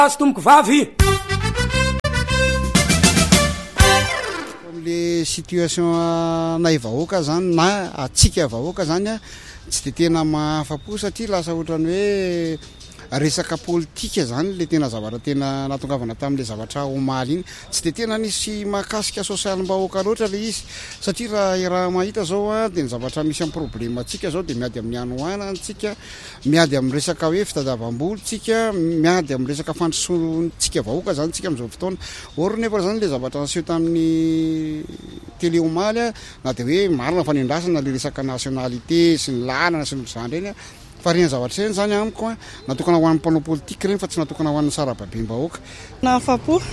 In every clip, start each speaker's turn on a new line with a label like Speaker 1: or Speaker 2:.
Speaker 1: azo tomboko vavy
Speaker 2: le situation nay vahoaka zany na atsika vahoaka zany a tsy de tena mahafapo satria lasa ohatrany hoe resaka politika zany le tena zavatra tena natongavana tamin'le zavatra omaly iny tsy de tena nisy mahakasika sosialim-bahoaka loatra le izy satria raha mahita zao a de ny zavatra misy amin'ny problema atsika zao de miady amin'ny anoana antsika miady amin'ny resaka hoe fitadiavam-boly tsika miady amin'ny resaka fandrosoantsika vahoaka zany tsika amin'izao fotoana or nefa zany le zavatra naseho tamin'ny télé omaly a na de hoe marina fanendrasana le resaka nationalité sy ny lanana sy ny zany reny a fa reny zavatra reny zany amiko a natokana ho an'ny mpanao politika reny fa tsy natokana ho an'ny sarababe-mbahoaka
Speaker 3: nahafapo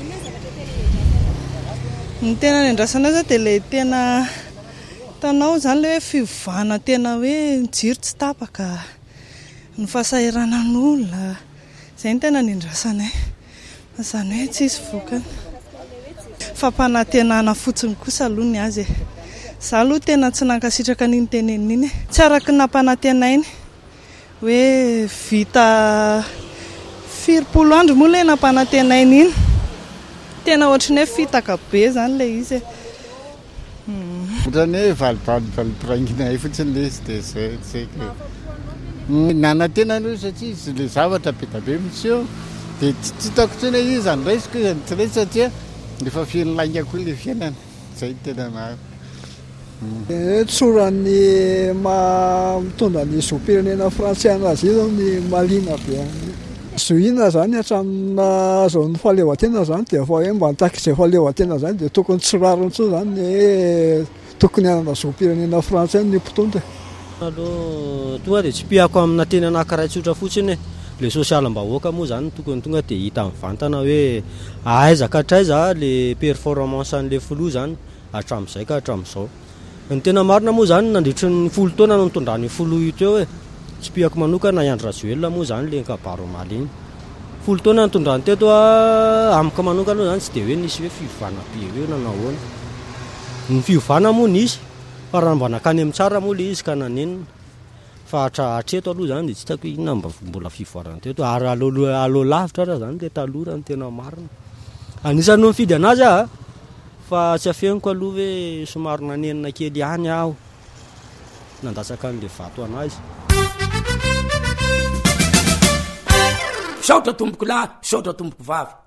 Speaker 3: ny tena nendrasana za de le tena tanao zany le hoe fivavahana tena hoe jiro tsy tapaka ny fahasahirana n'olona zay ny tena nendrasanay zany hoe tsisy vokany fampanantenana fotsiny kosa aloha ny azy za aloha tena tsy nankasitraka n'iny tenen'iny tsy araky nampanantenainy hoe vita 20 andro moa le nampanantenainy iny tena ohatrany hoe fitaka be zany le izy
Speaker 2: ohatrany hoe valipirangina fotsiny le izy de zay nanantena aloha satria izy le zavatra be da be miseo de tsy hitako tsena izy zany raisiko izany tsy resy satria efa fiainy lainga koa le fiainana zay tena maro
Speaker 4: tsorany mitondra ny zopirenena frantsiana azy zao ny malina be zoina zany hatramina zao ny fahaleovatena zany de fa hoe mba nitaky izay fahaleovatena zany de tokony tsirariny tso zany hoe tokony anana zopirenena frantsay ny mpitondra
Speaker 5: aloha tonga de tsy piako amina teny anankiray tsotra fotsiny le sosialim-bahoaka moa zany tokony tonga de hita mivantana hoe aiza ka hatraiza le performance an'le filoha zany hatramin'izay ka hatramin'izao ny tena marina moa zany nandritry ny 10 taona no nitondrany filoha io teo hoe tsy piako manokana Andry Rajoelina moa zany le kabaro omaly iny 10 taona nitondrany teto amiko manokana zany tsy de hoe nisy hoe fivavahana be hoe nanao ahoana ny fivavahana moa nisy fa raha mba nakany amin'ny tsara moa le izy ka nanenina fa hatreto aloha zany de tsy hitako inona mbola fivoarana teto ary alo lavitra raha zany le taloha ny tena marina anisany no mifidy anazy fa tsy afeniko aloha hoe somary nanenina kely ihany aho nandasaka an'le vato anazy
Speaker 1: saotra tomboko lahy saotra tomboko vavy